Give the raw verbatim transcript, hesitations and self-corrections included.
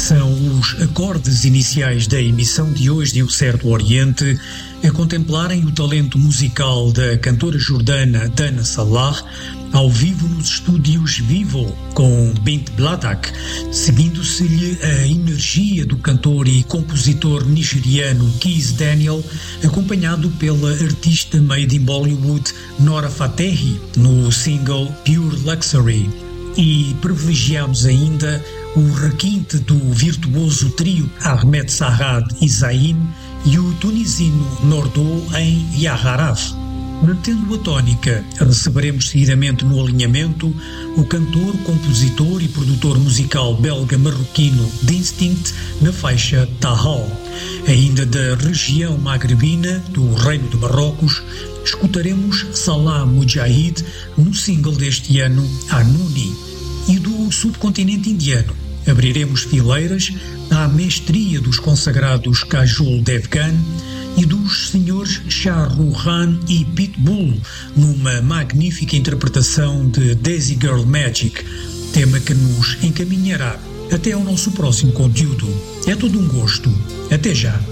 São os acordes iniciais da emissão de hoje de O Certo Oriente a contemplarem o talento musical da cantora jordana Dana Salah ao vivo nos estúdios Vivo com Bint Blatak, seguindo-se-lhe a energia do cantor e compositor nigeriano Kizz Daniel, acompanhado pela artista made in Bollywood Nora Fatehi no single Pure Luxury. E privilegiamos ainda o requinte do virtuoso trio Ahmed Sarrad e Zayn e o tunisino Nordou em Yaharaf. Mantendo a tónica, receberemos seguidamente no alinhamento o cantor, compositor e produtor musical belga-marroquino Distinct na faixa Tahal. Ainda da região magrebina, do Reino de Marrocos, escutaremos Salah Mujahid no single deste ano Anuni. E do subcontinente indiano, abriremos fileiras à mestria dos consagrados Kajol Devgan e dos senhores Shah Rukh Khan e Pitbull numa magnífica interpretação de Desi Girl Magic, tema que nos encaminhará até ao nosso próximo conteúdo. É todo um gosto. Até já!